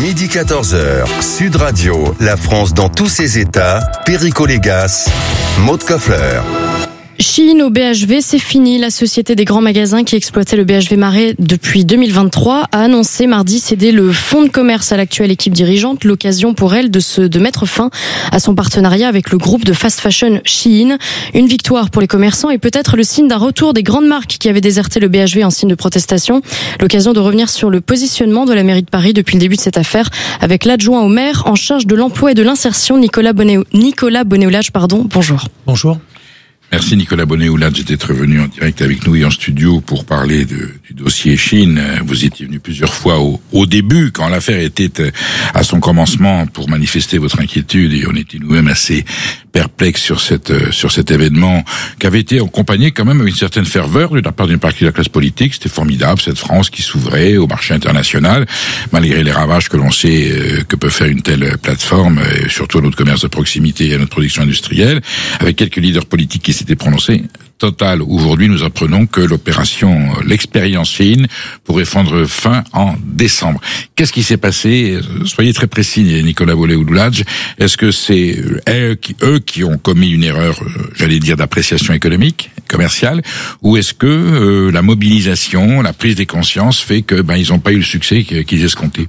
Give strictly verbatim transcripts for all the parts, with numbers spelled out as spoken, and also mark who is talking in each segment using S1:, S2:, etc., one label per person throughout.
S1: midi quatorze heures, Sud Radio, la France dans tous ses états, Perico Légas, Maud Koffler.
S2: Shein au B H V, c'est fini. La société des grands magasins qui exploitait le B H V Marais depuis deux mille vingt-trois a annoncé mardi céder le fonds de commerce à l'actuelle équipe dirigeante, l'occasion pour elle de se de mettre fin à son partenariat avec le groupe de fast fashion Shein. Une victoire pour les commerçants et peut-être le signe d'un retour des grandes marques qui avaient déserté le B H V en signe de protestation. L'occasion de revenir sur le positionnement de la mairie de Paris depuis le début de cette affaire avec l'adjoint au maire en charge de l'emploi et de l'insertion, Nicolas Bonnet, Nicolas Bonnet-Oulage, pardon. Bonjour.
S3: Bonjour.
S4: Merci Nicolas Bonnet-Oulage d'être venu en direct avec nous et en studio pour parler de, du dossier Shein. Vous étiez venu plusieurs fois au, au début, quand l'affaire était à son commencement, pour manifester votre inquiétude, et on était nous-mêmes assez perplexes sur cette sur cet événement qui avait été accompagné quand même avec une certaine ferveur de la part d'une partie de la classe politique. C'était formidable, cette France qui s'ouvrait au marché international, malgré les ravages que l'on sait euh, que peut faire une telle plateforme, et surtout à notre commerce de proximité et à notre production industrielle, avec quelques leaders politiques qui s'étaient prononcés. Total, aujourd'hui, nous apprenons que l'opération, l'expérience Shein pourrait prendre fin en décembre. Qu'est-ce qui s'est passé? Soyez très précis, Nicolas Bonnet-Oulage. Est-ce que c'est eux qui, eux qui ont commis une erreur, j'allais dire, d'appréciation économique, commerciale, ou est-ce que euh, la mobilisation, la prise des consciences fait que ben ils n'ont pas eu le succès qu'ils escomptaient?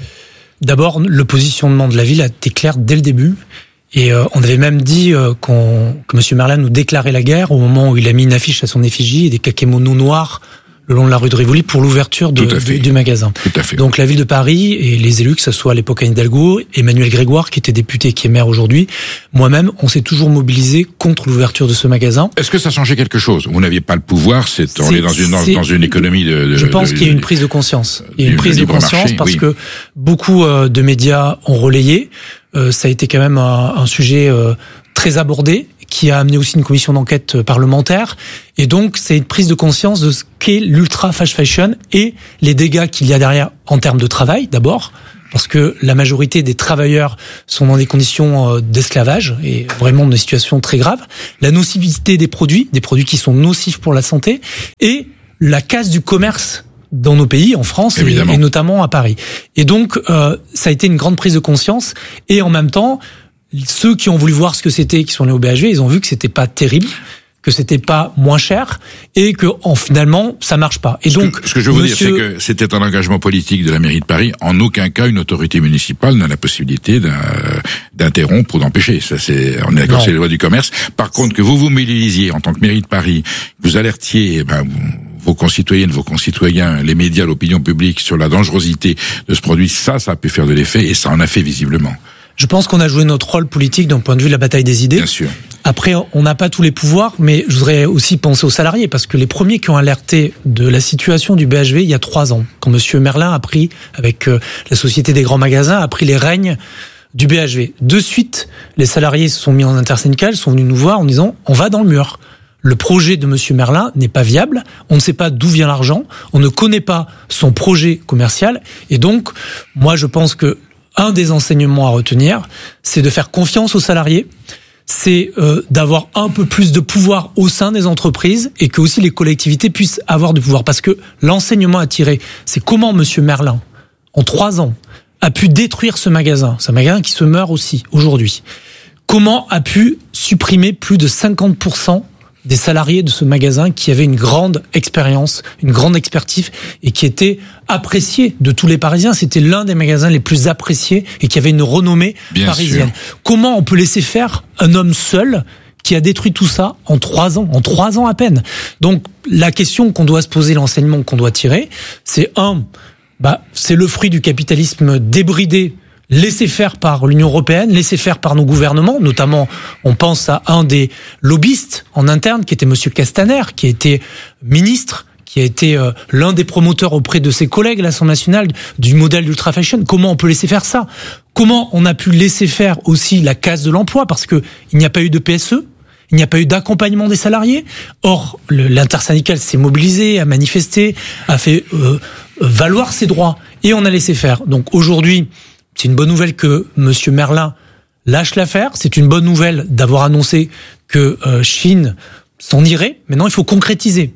S3: D'abord, le positionnement de la ville a été clair dès le début. Et euh, on avait même dit euh, qu'on, que M. Merlin nous déclarait la guerre au moment où il a mis une affiche à son effigie et des kakémonos noirs le long de la rue de Rivoli pour l'ouverture de, du, du magasin.
S4: Tout à fait.
S3: Donc la ville de Paris et les élus, que ce soit à l'époque Anne Hidalgo, Emmanuel Grégoire qui était député et qui est maire aujourd'hui, moi-même, on s'est toujours mobilisé contre l'ouverture de ce magasin.
S4: Est-ce que ça changeait quelque chose? Vous n'aviez pas le pouvoir, c'est, on est dans une, dans, dans une économie de... de
S3: je pense
S4: de,
S3: qu'il y a une prise de conscience. Il y a une prise de conscience
S4: marché,
S3: parce
S4: oui.
S3: que beaucoup euh, de médias ont relayé. Euh, ça a été quand même un, un sujet euh, très abordé, qui a amené aussi une commission d'enquête parlementaire. Et donc, c'est une prise de conscience de ce qu'est l'ultra fast fashion et les dégâts qu'il y a derrière en termes de travail, d'abord, parce que la majorité des travailleurs sont dans des conditions d'esclavage et vraiment dans des situations très graves. La nocivité des produits, des produits qui sont nocifs pour la santé, et la casse du commerce dans nos pays, en France et, et notamment à Paris. Et donc, euh, ça a été une grande prise de conscience. Et en même temps, ceux qui ont voulu voir ce que c'était, qui sont allés au B H V, ils ont vu que c'était pas terrible, que c'était pas moins cher, et que en, finalement, ça marche pas. Et
S4: ce
S3: donc,
S4: que, ce que je veux
S3: monsieur...
S4: dire, c'est que c'était un engagement politique de la mairie de Paris. En aucun cas, une autorité municipale n'a la possibilité d'un, d'interrompre ou d'empêcher. Ça, c'est, on est d'accord, c'est les lois du commerce. Par contre, que vous vous mobilisiez en tant que mairie de Paris, vous alertiez, ben, vous, vos concitoyennes, vos concitoyens, les médias, l'opinion publique sur la dangerosité de ce produit, ça, ça a pu faire de l'effet, et ça en a fait visiblement.
S3: Je pense qu'on a joué notre rôle politique d'un point de vue de la bataille des idées.
S4: Bien sûr.
S3: Après, on n'a pas tous les pouvoirs, mais je voudrais aussi penser aux salariés, parce que les premiers qui ont alerté de la situation du B H V il y a trois ans, quand M. Merlin a pris, avec euh, la Société des grands magasins, a pris les rênes du B H V. De suite, les salariés se sont mis en intersyndical, sont venus nous voir en disant « on va dans le mur ». Le projet de M. Merlin n'est pas viable, on ne sait pas d'où vient l'argent, on ne connaît pas son projet commercial, et donc, moi je pense que un des enseignements à retenir, c'est de faire confiance aux salariés, c'est euh, d'avoir un peu plus de pouvoir au sein des entreprises et que aussi les collectivités puissent avoir du pouvoir. Parce que l'enseignement à tirer, c'est comment M. Merlin, en trois ans, a pu détruire ce magasin, c'est un magasin qui se meurt aussi aujourd'hui. Comment a pu supprimer plus de cinquante pour cent des salariés de ce magasin qui avaient une grande expérience, une grande expertise et qui était apprécié de tous les Parisiens. C'était l'un des magasins les plus appréciés et qui avait une renommée Bien parisienne. Sûr. Comment on peut laisser faire un homme seul qui a détruit tout ça en trois ans, en trois ans à peine? Donc, la question qu'on doit se poser, l'enseignement qu'on doit tirer, c'est un, bah, c'est le fruit du capitalisme débridé, laissé faire par l'Union européenne, laissé faire par nos gouvernements, notamment on pense à un des lobbyistes en interne qui était Monsieur Castaner, qui a été ministre, qui a été euh, l'un des promoteurs auprès de ses collègues à l'Assemblée nationale du modèle d'ultra fashion. Comment on peut laisser faire ça? Comment on a pu laisser faire aussi la casse de l'emploi? Parce que il n'y a pas eu de P S E, il n'y a pas eu d'accompagnement des salariés. Or, le, l'intersyndicale s'est mobilisé, a manifesté, a fait euh, valoir ses droits, et on a laissé faire. Donc aujourd'hui, c'est une bonne nouvelle que M. Merlin lâche l'affaire. C'est une bonne nouvelle d'avoir annoncé que euh, Shein s'en irait. Maintenant, il faut concrétiser.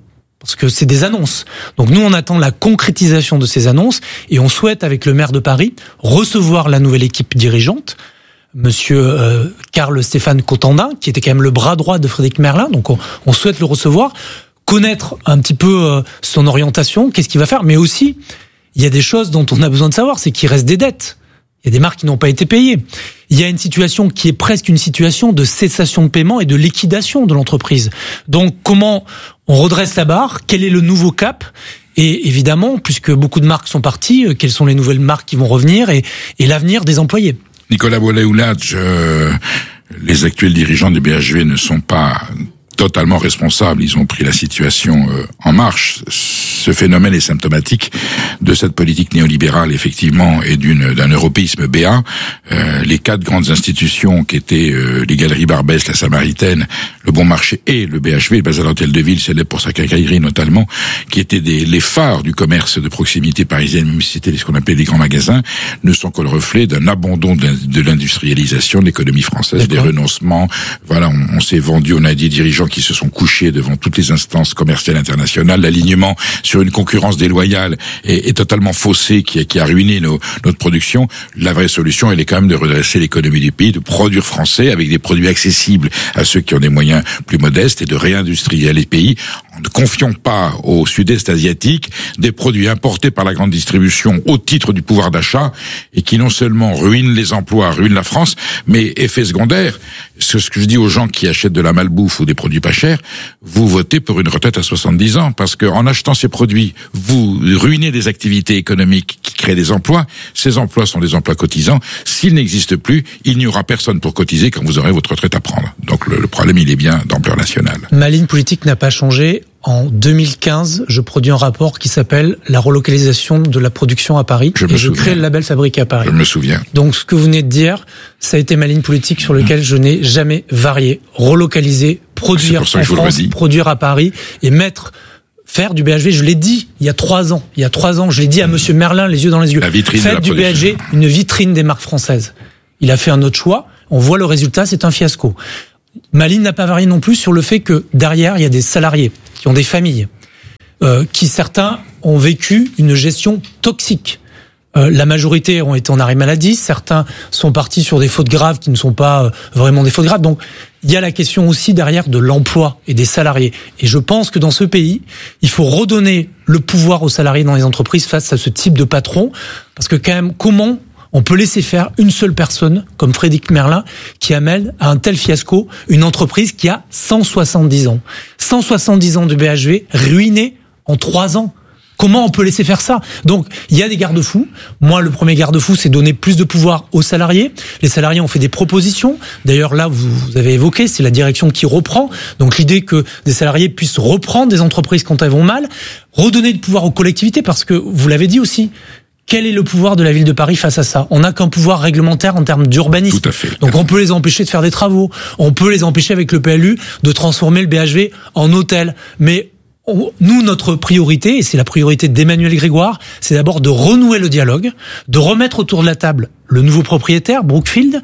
S3: parce que c'est des annonces. Donc nous, on attend la concrétisation de ces annonces et on souhaite, avec le maire de Paris, recevoir la nouvelle équipe dirigeante, Monsieur euh, Carl Stéphane Contandin, qui était quand même le bras droit de Frédéric Merlin. Donc on, on souhaite le recevoir, connaître un petit peu euh, son orientation, qu'est-ce qu'il va faire, mais aussi, il y a des choses dont on a besoin de savoir, c'est qu'il reste des dettes. Il y a des marques qui n'ont pas été payées. Il y a une situation qui est presque une situation de cessation de paiement et de liquidation de l'entreprise. Donc, comment on redresse la barre? Quel est le nouveau cap? Et évidemment, puisque beaucoup de marques sont parties, quelles sont les nouvelles marques qui vont revenir et, et l'avenir des employés?
S4: Nicolas Bollay-Houladj, euh, les actuels dirigeants du B H V ne sont pas totalement responsables. Ils ont pris la situation euh, en marche. Ce phénomène est symptomatique de cette politique néolibérale, effectivement, et d'une d'un européisme béat. Euh, les quatre grandes institutions qui étaient euh, les Galeries Barbès, la Samaritaine, le Bon Marché et le B H V, le Bazar Hôtel de Ville, célèbre pour sa quincaillerie notamment, qui étaient des, les phares du commerce de proximité parisienne, même si c'était ce qu'on appelait les grands magasins, ne sont que le reflet d'un abandon de l'industrialisation de l'économie française, des renoncements. Voilà, on, on s'est vendu, on a des dirigeants qui se sont couchés devant toutes les instances commerciales internationales. L'alignement sur une concurrence déloyale est, est totalement faussé, qui a, qui a ruiné nos, notre production. La vraie solution, elle est quand même de redresser l'économie du pays, de produire français avec des produits accessibles à ceux qui ont des moyens plus modestes et de réindustrialiser les pays. Ne confions pas au sud-est asiatique des produits importés par la grande distribution au titre du pouvoir d'achat et qui non seulement ruinent les emplois, ruinent la France, mais effet secondaire, c'est ce que je dis aux gens qui achètent de la malbouffe ou des produits pas chers, vous votez pour une retraite à soixante-dix ans parce que en achetant ces produits, vous ruinez des activités économiques qui créent des emplois. Ces emplois sont des emplois cotisants. S'ils n'existent plus, il n'y aura personne pour cotiser quand vous aurez votre retraite à prendre. Donc le, le problème, il est bien d'ampleur nationale.
S3: Ma ligne politique n'a pas changé. En deux mille quinze, je produis un rapport qui s'appelle la relocalisation de la production à Paris.
S4: Je
S3: et je crée le label Fabriqué à Paris.
S4: Je me souviens.
S3: Donc, ce que vous venez de dire, ça a été ma ligne politique sur laquelle mmh. je n'ai jamais varié. Relocaliser, produire en France, produire à Paris et mettre, faire du B H V. Je l'ai dit il y a trois ans. Il y a trois ans, je l'ai dit à Monsieur Merlin, les yeux dans les yeux.
S4: La vitrine
S3: Faites
S4: de la
S3: du
S4: production.
S3: B H V une vitrine des marques françaises. Il a fait un autre choix. On voit le résultat, c'est un fiasco. Ma ligne n'a pas varié non plus sur le fait que derrière, il y a des salariés qui ont des familles. Euh, qui certains ont vécu une gestion toxique. Euh, la majorité ont été en arrêt maladie, certains sont partis sur des fautes graves qui ne sont pas euh, vraiment des fautes graves. Donc il y a la question aussi derrière de l'emploi et des salariés. Et je pense que dans ce pays, il faut redonner le pouvoir aux salariés dans les entreprises face à ce type de patron. Parce que quand même, comment on peut laisser faire une seule personne, comme Frédéric Merlin, qui amène à un tel fiasco une entreprise qui a cent soixante-dix ans. cent soixante-dix ans de B H V ruinée en trois ans. Comment on peut laisser faire ça? Donc, il y a des garde-fous. Moi, le premier garde-fou, c'est donner plus de pouvoir aux salariés. Les salariés ont fait des propositions. D'ailleurs, là, vous, vous avez évoqué, c'est la direction qui reprend. Donc, l'idée que des salariés puissent reprendre des entreprises quand elles vont mal. Redonner du pouvoir aux collectivités, parce que, vous l'avez dit aussi, quel est le pouvoir de la ville de Paris face à ça? On n'a qu'un pouvoir réglementaire en termes d'urbanisme.
S4: Tout à fait.
S3: Donc on peut les empêcher de faire des travaux. On peut les empêcher avec le P L U de transformer le B H V en hôtel. Mais on, nous, notre priorité, et c'est la priorité d'Emmanuel Grégoire, c'est d'abord de renouer le dialogue, de remettre autour de la table le nouveau propriétaire, Brookfield,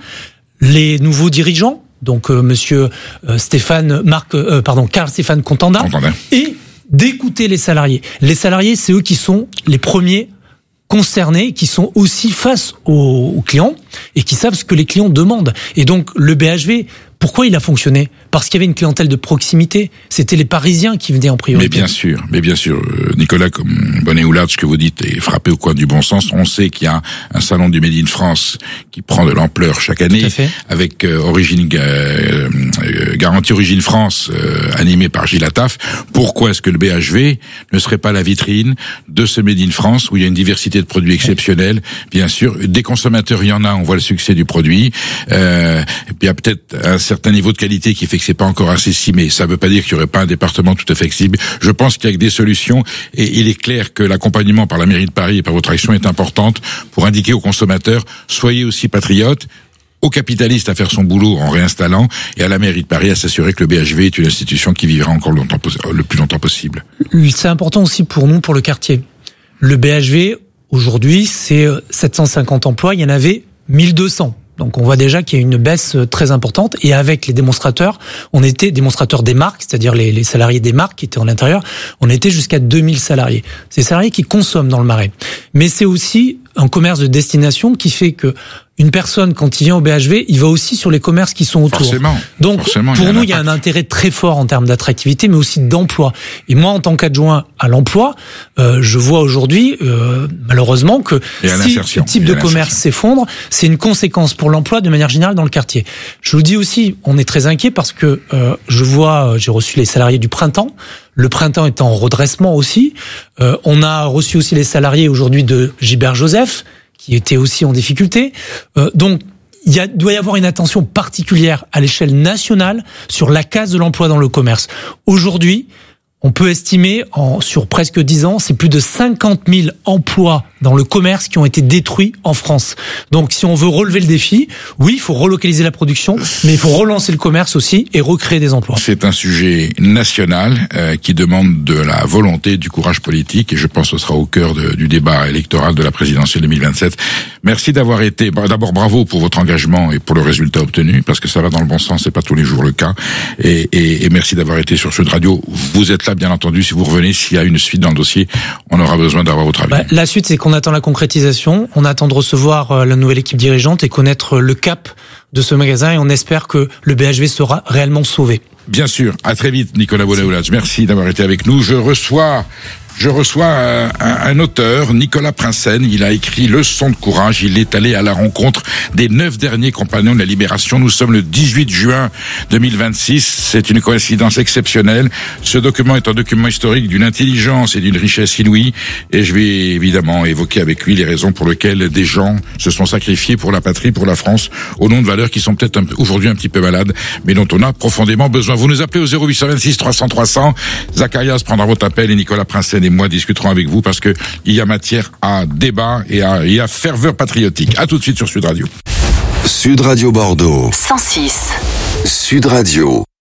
S3: les nouveaux dirigeants, donc euh, monsieur euh, Stéphane, Marc, euh, pardon, Carl Stéphane Contandin,
S4: Contandin,
S3: et d'écouter les salariés. Les salariés, c'est eux qui sont les premiers concernés, qui sont aussi face aux, aux clients et qui savent ce que les clients demandent. Et donc, le B H V, pourquoi il a fonctionné? Parce qu'il y avait une clientèle de proximité. C'était les Parisiens qui venaient en priorité.
S4: Mais bien sûr, mais bien sûr, Nicolas, comme Bollay-Houladj, ce que vous dites est frappé au coin du bon sens. On sait qu'il y a un salon du Made in France qui prend de l'ampleur chaque année, avec euh, origine euh, euh, garantie Origine France, euh, animé par Gilles Attaf. Pourquoi est-ce que le B H V ne serait pas la vitrine de ce Made in France où il y a une diversité de produits exceptionnels? Bien sûr, des consommateurs, il y en a. On voit le succès du produit. Euh, et puis il y a peut-être un certain niveau de qualité qui fait que c'est pas encore accessible, mais ça veut pas dire qu'il y aurait pas un département tout à fait accessible. Je pense qu'il y a que des solutions et il est clair que l'accompagnement par la mairie de Paris et par votre action est importante pour indiquer aux consommateurs, soyez aussi patriotes, aux capitalistes à faire son boulot en réinstallant et à la mairie de Paris à s'assurer que le B H V est une institution qui vivra encore longtemps, le plus longtemps possible.
S3: C'est important aussi pour nous, pour le quartier. Le B H V, aujourd'hui, c'est sept cent cinquante emplois, il y en avait mille deux cents. Donc on voit déjà qu'il y a une baisse très importante. Et avec les démonstrateurs, on était démonstrateurs des marques, c'est-à-dire les, les salariés des marques qui étaient en l'intérieur, on était jusqu'à deux mille salariés. C'est des salariés qui consomment dans le Marais. Mais c'est aussi un commerce de destination qui fait que une personne, quand il vient au B H V, il va aussi sur les commerces qui sont autour.
S4: Forcément.
S3: Donc,
S4: Forcément,
S3: pour
S4: il
S3: nous, il y a un intérêt très fort en termes d'attractivité, mais aussi d'emploi. Et moi, en tant qu'adjoint à l'emploi, euh, je vois aujourd'hui, euh, malheureusement, que si ce type de commerce s'effondre, c'est une conséquence pour l'emploi de manière générale dans le quartier. Je vous dis aussi, on est très inquiet parce que euh, je vois, j'ai reçu les salariés du printemps. Le printemps est en redressement aussi. Euh, on a reçu aussi les salariés aujourd'hui de Gilbert Joseph, qui était aussi en difficulté. Euh, donc, il y a, doit y avoir une attention particulière à l'échelle nationale sur la casse de l'emploi dans le commerce. Aujourd'hui, on peut estimer, en, sur presque dix ans, c'est plus de cinquante mille emplois dans le commerce qui ont été détruits en France. Donc, si on veut relever le défi, oui, il faut relocaliser la production, mais il faut relancer le commerce aussi et recréer des emplois.
S4: C'est un sujet national euh, qui demande de la volonté, du courage politique, et je pense que ce sera au cœur de, du débat électoral de la présidentielle deux mille vingt-sept. Merci d'avoir été, d'abord bravo pour votre engagement et pour le résultat obtenu, parce que ça va dans le bon sens, c'est pas tous les jours le cas, et, et, et merci d'avoir été sur Sud Radio. Vous êtes là, bien entendu, si vous revenez, s'il y a une suite dans le dossier, on aura besoin d'avoir votre avis.
S3: Bah, la suite, c'est qu'on attend la concrétisation, on attend de recevoir la nouvelle équipe dirigeante et connaître le cap de ce magasin, et on espère que le B H V sera réellement sauvé.
S4: Bien sûr. À très vite, Nicolas Bonnet-Ouladj. Merci d'avoir été avec nous. Je reçois... Je reçois un, un, un auteur, Nicolas Prinsen. Il a écrit Leçon de courage. Il est allé à la rencontre des neuf derniers compagnons de la Libération. Nous sommes le dix-huit juin deux mille vingt-six. C'est une coïncidence exceptionnelle. Ce document est un document historique d'une intelligence et d'une richesse inouïe. Et je vais évidemment évoquer avec lui les raisons pour lesquelles des gens se sont sacrifiés pour la patrie, pour la France, au nom de valeurs qui sont peut-être un, aujourd'hui un petit peu malades, mais dont on a profondément besoin. Vous nous appelez au zéro huit deux six trois cents trois cents. Zacharias prendra votre appel et Nicolas Prinsen et moi discuterons avec vous parce que il y a matière à débat et à, et à ferveur patriotique. À tout de suite sur Sud Radio.
S1: Sud Radio Bordeaux.
S5: cent six.
S1: Sud Radio.